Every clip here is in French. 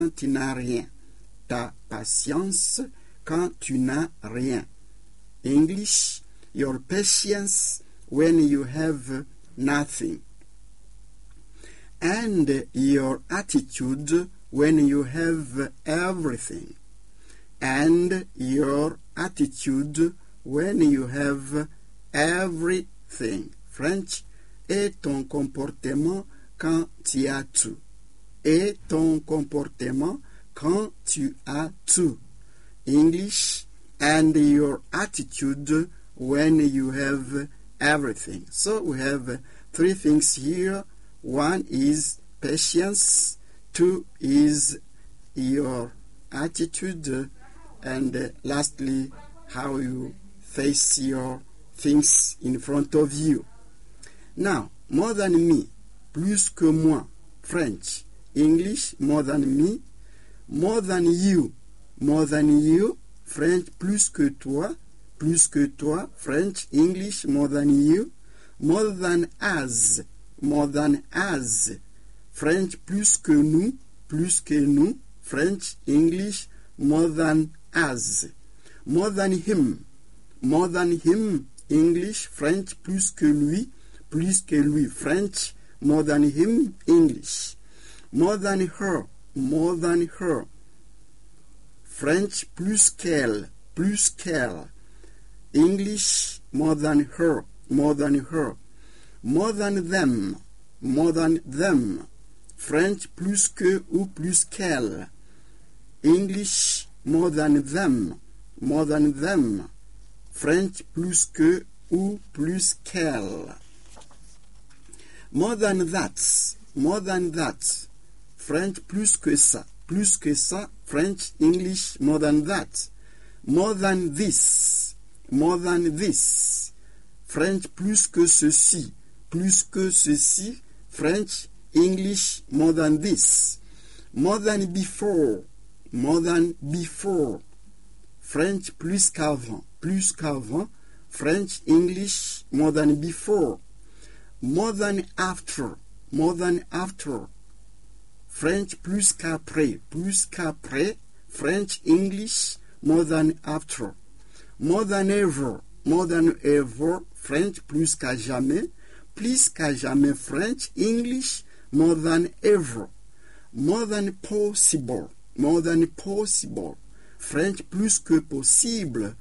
tu n'as rien. Ta patience quand tu n'as rien. English, your patience when you have nothing. And your attitude when you have everything. And your attitude when you have everything. French, et ton comportement quand tu as tout. Et ton comportement quand tu as tout. English, and your attitude when you have everything. So we have three things here. One is patience, two is your attitude, and lastly, how you face your things in front of you. Now, more than me, plus que moi, French. English, more than me. More than you, French, plus que toi, French. English, more than you. More than us, French, plus que nous, French. English, more than us. More than him, English, French, plus que lui, French. More than him, English. More than her, French, plus qu'elle, English, more than her. More than them, French, plus que ou plus qu'elle. English, more than them, French, plus que ou plus qu'elle. More than that, French, plus que ça, French. English, more than that. More than this, French, plus que ceci, French. English, more than this. More than before, French, plus qu'avant, French. English, more than before. More than after, French, plus qu'après, French. English, more than after. More than ever, French, plus qu'à jamais, French. English, more than ever. More than possible, French, plus que possible,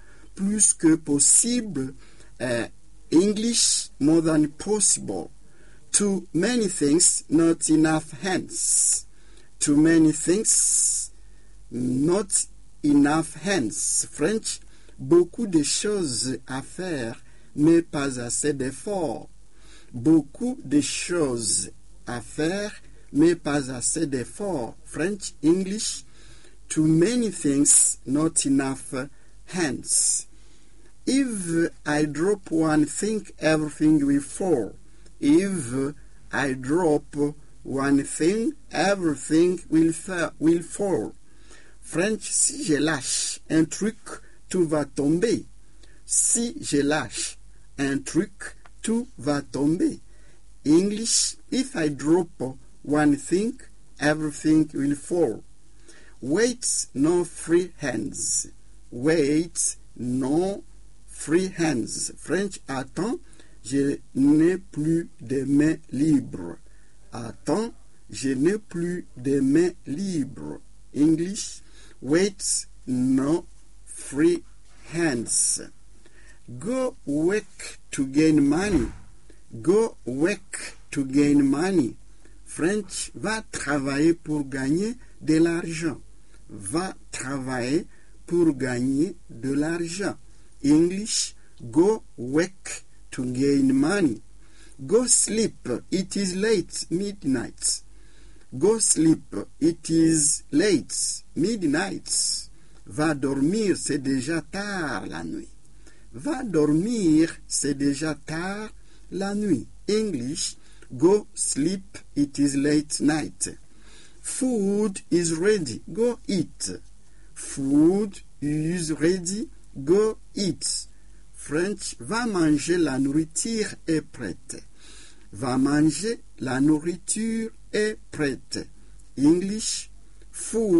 English, more than possible. Too many things, not enough hands. Too many things, not enough hands. French, beaucoup de choses à faire, mais pas assez d'efforts. Beaucoup de choses à faire, mais pas assez d'efforts. French. English, too many things, not enough hands. If I drop one thing, everything will fall. If I drop one thing, everything will fall. French, si je lâche un truc, tout va tomber. Si je lâche un truc, tout va tomber. English, if I drop one thing, everything will fall. Wait, no free hands. Wait, no free hands. French, attends, je n'ai plus de mains libres. Attends, je n'ai plus de mains libres. English, wait, no free hands. Go work to gain money. Go work to gain money. French, va travailler pour gagner de l'argent. Va travailler pour gagner de l'argent. English, go work to gain money. Go sleep, it is late, midnight. Go sleep, it is late, midnight. Va dormir, c'est déjà tard la nuit. Va dormir, c'est déjà tard la nuit. English, go sleep, it is late night. Food is ready, go eat. Food is ready, go eat. French, va manger, la nourriture est prête. Va manger, la nourriture est prête. English, Fool